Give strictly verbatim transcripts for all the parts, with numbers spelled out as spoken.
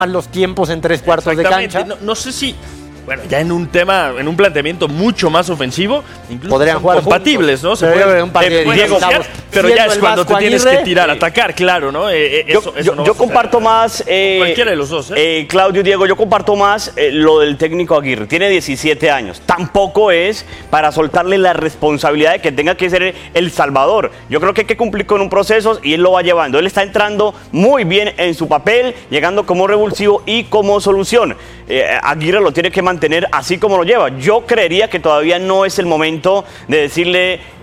los tiempos en tres cuartos de cancha. No, no sé si... Bueno, ya en un tema, en un planteamiento mucho más ofensivo, incluso podrían son jugar compatibles, juntos, ¿no? Se pero pueden, un par de pueden asociar, pero ya es cuando te tienes Aguirre, que tirar, sí. atacar, claro, ¿no? Eh, yo eso, eso yo, no yo comparto más... Eh, cualquiera de los dos, ¿eh? eh Claudio, Diego, yo comparto más eh, lo del técnico Aguirre. Tiene diecisiete años. Tampoco es para soltarle la responsabilidad de que tenga que ser el salvador. Yo creo que hay que cumplir con un proceso y él lo va llevando. Él está entrando muy bien en su papel, llegando como revulsivo y como solución. Eh, Aguirre lo tiene que mantener así como lo lleva. Yo creería que todavía no es el momento de decirle, eh,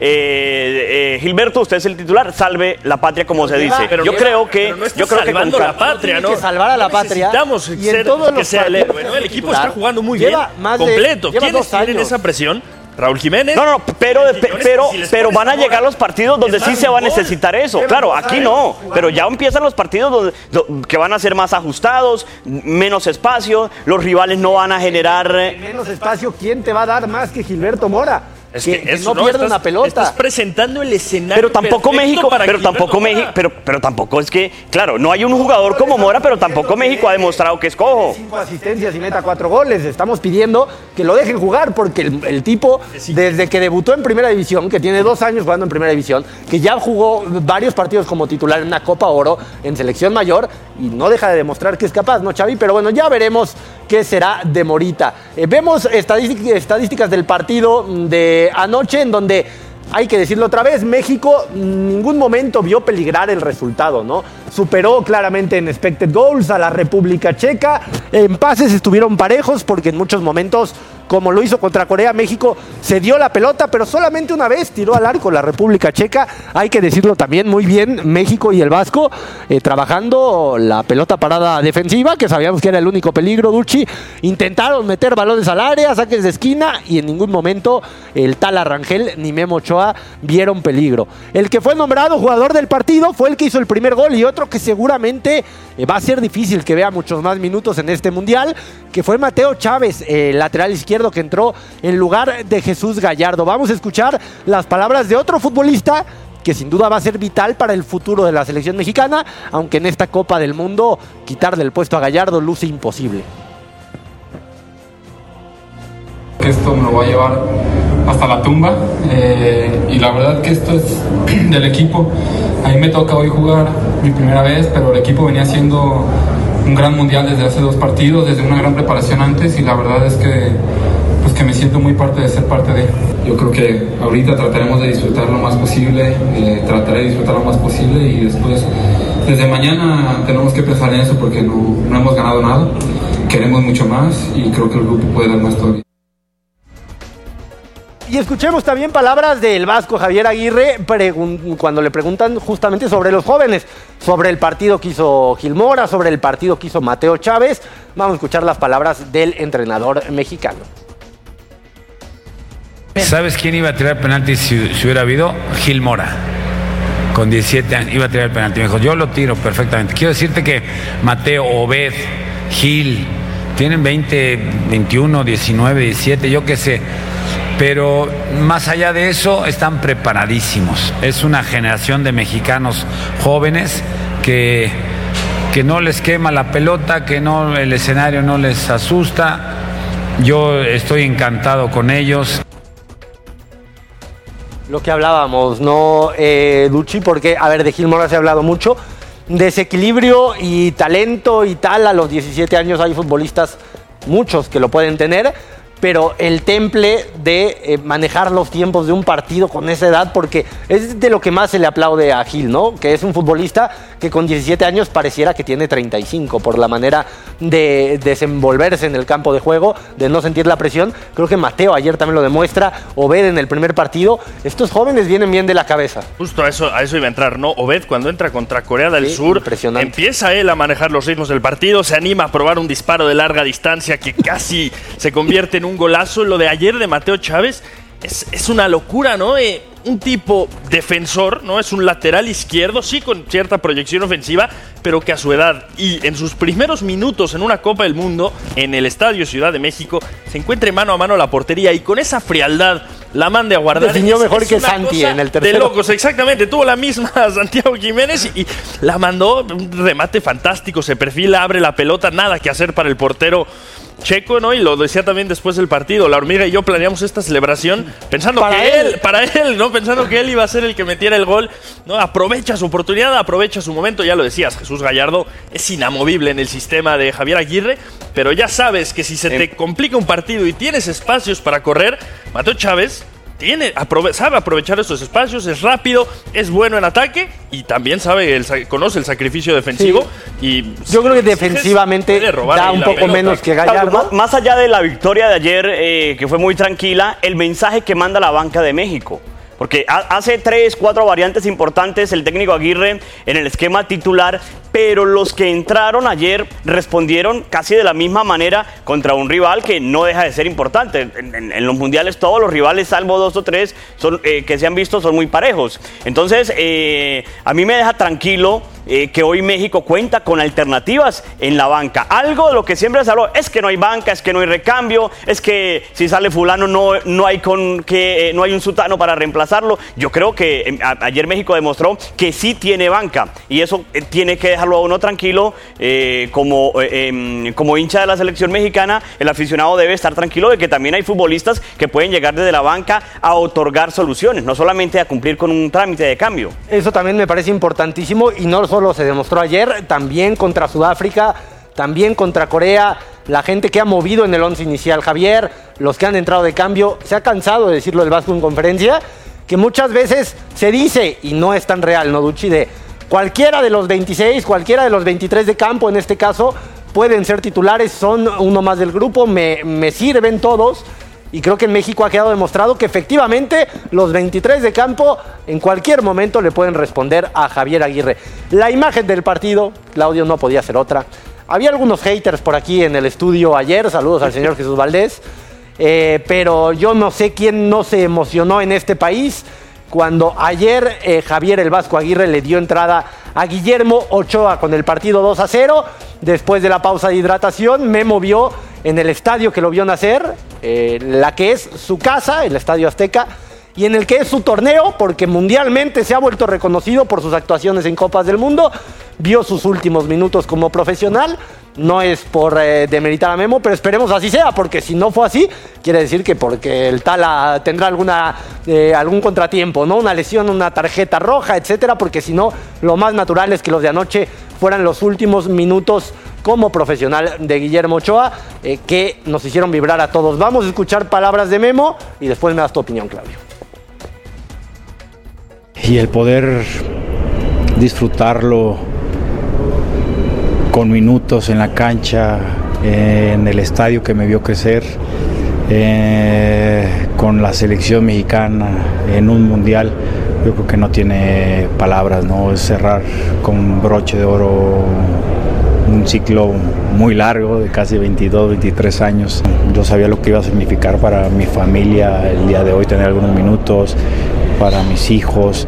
eh, Gilberto, usted es el titular, salve la patria como se dice. Pero yo no, creo que, no yo creo que salvando con... la patria, ¿no? Que salvar a la patria. Necesitamos y ser, en todos que los sea el partidos, héroe, ¿no? El equipo titular, está jugando muy lleva bien, más de- completo. lleva ¿Quiénes dos tienen años. esa presión? Raúl Jiménez. No, no, pero, Quiñones, pero, si les pero pones van a ahora, llegar los partidos donde es sí más se va a un gol. necesitar eso. Claro, aquí no, pero ya empiezan los partidos donde, do- que van a ser más ajustados, menos espacio, los rivales no van a generar... eh, Menos espacio, ¿quién te va a dar más que Gilberto Mora? Es que, que, que eso, no pierde estás, una pelota. Estás presentando el escenario. Pero tampoco perfecto México, para pero Gilberto tampoco Mora. México, pero, pero tampoco es que, claro, no hay un jugador como Mora, pero tampoco México ha demostrado que es cojo. Cinco asistencias y meta cuatro goles. Estamos pidiendo que lo dejen jugar porque el, el tipo, desde que debutó en Primera División, que tiene dos años jugando en Primera División, que ya jugó varios partidos como titular en una Copa Oro, en Selección Mayor, y no deja de demostrar que es capaz, ¿no, Xavi? Pero bueno, ya veremos qué será de Morita. Eh, vemos estadístic- estadísticas del partido de anoche, en donde, hay que decirlo otra vez, México en ningún momento vio peligrar el resultado, ¿no? Superó claramente en expected goals a la República Checa. En pases estuvieron parejos porque en muchos momentos, como lo hizo contra Corea, México se dio la pelota, pero solamente una vez tiró al arco la República Checa. Hay que decirlo también muy bien, México y el Vasco eh, trabajando la pelota parada defensiva, que sabíamos que era el único peligro, Ducci. Intentaron meter balones al área, saques de esquina, y en ningún momento el tal Arrangel ni Memo Ochoa vieron peligro. El que fue nombrado jugador del partido fue el que hizo el primer gol, y otro que seguramente eh, va a ser difícil que vea muchos más minutos en este mundial, que fue Mateo Chávez, eh, lateral izquierdo, que entró en lugar de Jesús Gallardo. Vamos a escuchar las palabras de otro futbolista que sin duda va a ser vital para el futuro de la selección mexicana, aunque en esta Copa del Mundo quitarle el puesto a Gallardo luce imposible. Esto me lo va a llevar hasta la tumba, eh, y la verdad que esto es del equipo. A mí me toca hoy jugar mi primera vez, pero el equipo venía haciendo un gran mundial desde hace dos partidos, desde una gran preparación antes, y la verdad es que, pues que me siento muy parte de ser parte de. Yo creo que ahorita trataremos de disfrutar lo más posible, eh, trataré de disfrutar lo más posible, y después, desde mañana tenemos que pensar en eso porque no, no hemos ganado nada, queremos mucho más y creo que el grupo puede dar más todavía. Y escuchemos también palabras del Vasco Javier Aguirre cuando le preguntan justamente sobre los jóvenes, sobre el partido que hizo Gil Mora, sobre el partido que hizo Mateo Chávez. Vamos a escuchar las palabras del entrenador mexicano. ¿Sabes quién iba a tirar penalti si, si hubiera habido? Gil Mora. Con diecisiete años iba a tirar el penalti. Me dijo, yo lo tiro perfectamente. Quiero decirte que Mateo, Obed, Gil, tienen veinte, veintiuno, diecinueve, diecisiete, yo qué sé. Pero más allá de eso, están preparadísimos. Es una generación de mexicanos jóvenes que, que no les quema la pelota, que no, el escenario no les asusta. Yo estoy encantado con ellos. Lo que hablábamos, ¿no, eh, Ducci? Porque, a ver, de Gil Mora se ha hablado mucho. Desequilibrio y talento y tal, a los diecisiete años hay futbolistas, muchos que lo pueden tener, pero el temple de eh, manejar los tiempos de un partido con esa edad, porque es de lo que más se le aplaude a Gil, ¿no? Que es un futbolista que con diecisiete años pareciera que tiene treinta y cinco por la manera de desenvolverse en el campo de juego, de no sentir la presión. Creo que Mateo ayer también lo demuestra, Obed en el primer partido. Estos jóvenes vienen bien de la cabeza. Justo a eso, a eso iba a entrar, ¿no? Obed, cuando entra contra Corea del Sí, Sur, impresionante. empieza él a manejar los ritmos del partido, se anima a probar un disparo de larga distancia que casi se convierte en un golazo. Lo de ayer de Mateo Chávez es, es una locura, ¿no? Eh, un tipo defensor, ¿no? Es un lateral izquierdo, sí, con cierta proyección ofensiva, pero que a su edad y en sus primeros minutos en una Copa del Mundo, en el Estadio Ciudad de México, se encuentre mano a mano la portería y con esa frialdad la mande a guardar. Definió es, mejor es que Santi en el tercero. De locos, exactamente. Tuvo la misma Santiago Jiménez y, y la mandó. Un remate fantástico, se perfila, abre la pelota, nada que hacer para el portero checo, ¿no? Y lo decía también después del partido. La Hormiga y yo planeamos esta celebración pensando para que él. él, para él, ¿no? Pensando que él iba a ser el que metiera el gol, ¿no? Aprovecha su oportunidad, aprovecha su momento. Ya lo decías, Jesús Gallardo es inamovible en el sistema de Javier Aguirre, pero ya sabes que si se te complica un partido y tienes espacios para correr, Mateo Chávez tiene, aprove- sabe aprovechar esos espacios, es rápido, es bueno en ataque y también sabe, el, conoce el sacrificio defensivo. Sí. Y yo creo que defensivamente da un poco pelota. menos que Gallardo. Claro, más, más allá de la victoria de ayer, eh, que fue muy tranquila, el mensaje que manda la banca de México. Porque hace tres, cuatro variantes importantes el técnico Aguirre en el esquema titular, pero los que entraron ayer respondieron casi de la misma manera contra un rival que no deja de ser importante. En, en, en los mundiales todos los rivales, salvo dos o tres son, eh, que se han visto, son muy parejos. Entonces, eh, a mí me deja tranquilo eh, que hoy México cuenta con alternativas en la banca. Algo de lo que siempre se habló es que no hay banca, es que no hay recambio, es que si sale fulano no, no, hay, con que, eh, no hay un sutano para reemplazarlo. Yo creo que eh, a, ayer México demostró que sí tiene banca y eso eh, tiene que dejarlo a uno tranquilo. Eh, como, eh, eh, como hincha de la selección mexicana, el aficionado debe estar tranquilo de que también hay futbolistas que pueden llegar desde la banca a otorgar soluciones, no solamente a cumplir con un trámite de cambio. Eso también me parece importantísimo y no solo se demostró ayer, también contra Sudáfrica, también contra Corea. La gente que ha movido en el once inicial, Javier, los que han entrado de cambio, se ha cansado de decirlo el Vasco en conferencia, que muchas veces se dice, y no es tan real, ¿no, Duchi? De cualquiera de los veintiséis, cualquiera de los veintitrés de campo, en este caso, pueden ser titulares, son uno más del grupo, me, me sirven todos. Y creo que en México ha quedado demostrado que efectivamente los veintitrés de campo en cualquier momento le pueden responder a Javier Aguirre. La imagen del partido, Claudio, no podía ser otra. Había algunos haters por aquí en el estudio ayer, saludos al señor Jesús Valdés, eh, pero yo no sé quién no se emocionó en este país cuando ayer eh, Javier el Vasco Aguirre le dio entrada a Guillermo Ochoa con el partido dos a cero. Después de la pausa de hidratación, Memo vio en el estadio que lo vio nacer, eh, la que es su casa, el Estadio Azteca, y en el que es su torneo, porque mundialmente se ha vuelto reconocido por sus actuaciones en Copas del Mundo. Vio sus últimos minutos como profesional. No es por eh, demeritar a Memo, pero esperemos así sea, porque si no fue así, quiere decir que porque el Tala tendrá alguna, eh, algún contratiempo, ¿no? Una lesión, una tarjeta roja, etcétera, porque si no, lo más natural es que los de anoche fueran los últimos minutos como profesional de Guillermo Ochoa, eh, que nos hicieron vibrar a todos. Vamos a escuchar palabras de Memo y después me das tu opinión, Claudio. Y el poder disfrutarlo con minutos en la cancha, en el estadio que me vio crecer, eh, con la selección mexicana en un mundial, yo creo que no tiene palabras, ¿no? Es cerrar con broche de oro un ciclo muy largo de casi veintidós, veintitrés años. Yo sabía lo que iba a significar para mi familia el día de hoy, tener algunos minutos para mis hijos.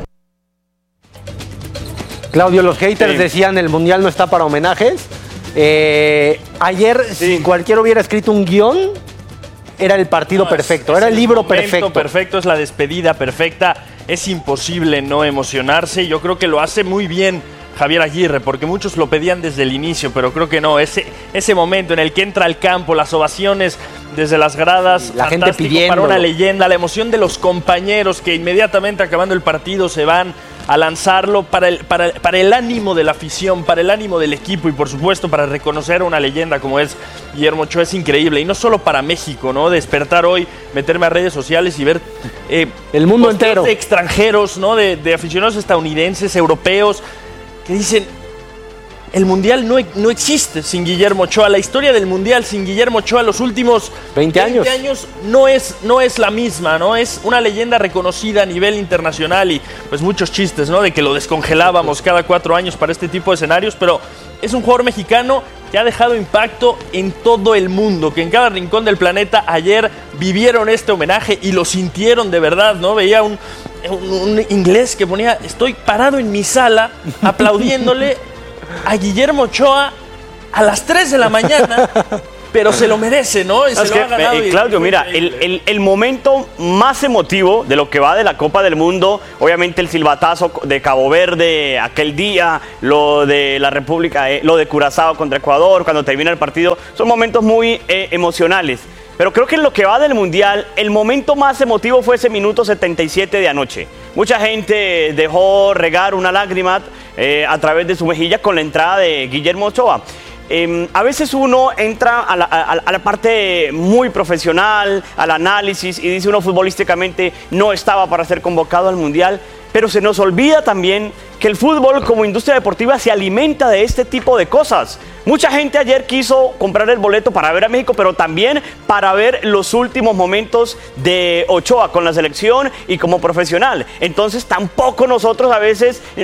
Claudio, los haters Sí. decían el Mundial no está para homenajes. Eh, ayer, Sí. si cualquiera hubiera escrito un guión, era el partido No, perfecto, es- era es el libro momento perfecto. perfecto, es la despedida perfecta. Es imposible no emocionarse. Yo creo que lo hace muy bien Javier Aguirre, porque muchos lo pedían desde el inicio, pero creo que no. Ese, ese momento en el que entra al campo, las ovaciones desde las gradas, la gente fantástico pidiéndolo. para una leyenda, la emoción de los compañeros que inmediatamente acabando el partido se van a lanzarlo, para el, para, para el ánimo de la afición, para el ánimo del equipo y por supuesto para reconocer a una leyenda como es Guillermo Ochoa. Es increíble, y no solo para México, ¿no? Despertar hoy, meterme a redes sociales y ver eh, El mundo posteos entero. de extranjeros, ¿no? De, de aficionados estadounidenses, europeos, que dicen: el Mundial no, no existe sin Guillermo Ochoa. La historia del Mundial sin Guillermo Ochoa, los últimos veinte años, no es, no es la misma, ¿no? Es una leyenda reconocida a nivel internacional y pues muchos chistes, ¿no? De que lo descongelábamos cada cuatro años para este tipo de escenarios, pero es un jugador mexicano que ha dejado impacto en todo el mundo, que en cada rincón del planeta ayer vivieron este homenaje y lo sintieron de verdad, ¿no? Veía un, un, un inglés que ponía: estoy parado en mi sala aplaudiéndole a Guillermo Ochoa a las tres de la mañana pero se lo merece, ¿no? Y se Es lo que, ha ganado. eh, y- Claudio, fue mira, increíble. el, el- el momento más emotivo de lo que va de la Copa del Mundo, obviamente el silbatazo de Cabo Verde aquel día, lo de la República, eh, lo de Curazao contra Ecuador, cuando termina el partido, son momentos muy eh, emocionales. Pero creo que en lo que va del Mundial, el momento más emotivo fue ese minuto setenta y siete de anoche. Mucha gente dejó regar una lágrima eh, a través de su mejilla con la entrada de Guillermo Ochoa. Eh, a veces uno entra a la, a- a la parte muy profesional, al análisis, y dice uno futbolísticamente no estaba para ser convocado al Mundial, pero se nos olvida también que el fútbol como industria deportiva se alimenta de este tipo de cosas. Mucha gente ayer quiso comprar el boleto para ver a México, pero también para ver los últimos momentos de Ochoa con la selección y como profesional. Entonces tampoco nosotros a veces